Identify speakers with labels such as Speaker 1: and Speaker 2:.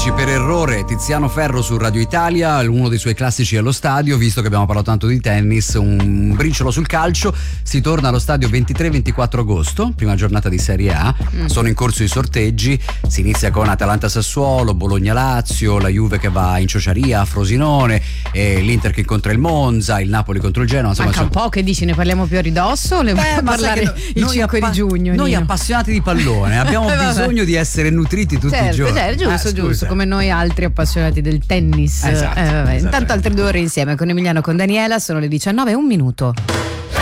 Speaker 1: 16 per errore. Tiziano Ferro su Radio Italia, uno dei suoi classici allo stadio, visto che abbiamo parlato tanto di tennis, un briciolo sul calcio. Si torna allo stadio 23-24 agosto, prima giornata di Serie A. Sono in corso i sorteggi, si inizia con Atalanta-Sassuolo, Bologna-Lazio, la Juve che va in Ciociaria a Frosinone, l'Inter che incontra il Monza, il Napoli contro il Genoa.
Speaker 2: Manca un po', che dici, ne parliamo più a ridosso o ne vuoi parlare il 5 di giugno?
Speaker 1: Noi appassionati di pallone abbiamo bisogno di essere nutriti tutti i giorni.
Speaker 2: Giusto, come noi altri appassionati del tennis.
Speaker 1: Esatto.
Speaker 2: Intanto altre 2 ore insieme con Emiliano e con Daniela, sono le 19:01.